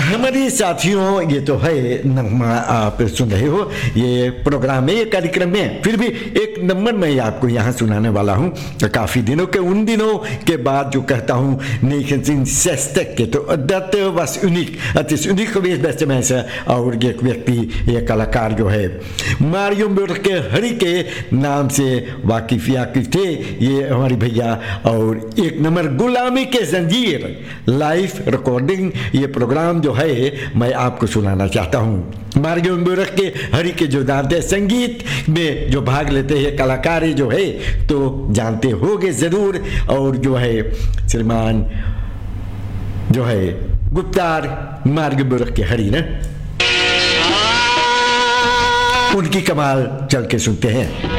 हमारे साथियों, ये तो है नगमा आप सुन रहे हो, ये प्रोग्राम है, ये कार्यक्रम है। फिर भी एक नंबर मैं आपको यहाँ सुनाने वाला हूँ। तो काफ़ी दिनों के, उन दिनों के बाद जो कहता हूँ 1960 तो dat was uniek. Het is uniek geweest, beste mensen. और ये व्यक्ति, ये कलाकार जो है मारियो मुर्के हरी के नाम से वाकिफ थे ये हमारे भैया। और एक नंबर गुलामी के जंजीर लाइव रिकॉर्डिंग, ये प्रोग्राम जो है मैं आपको सुनाना चाहता हूँ। मारियो मुर्के हरी के जो दादे संगीत में जो भाग लेते हैं कलाकार जो है तो जानते होंगे ज़रूर। और जो है श्रीमान जो है गुप्तार मारियो मुर्के हरी ना, उनकी कमाल चल के सुनते हैं।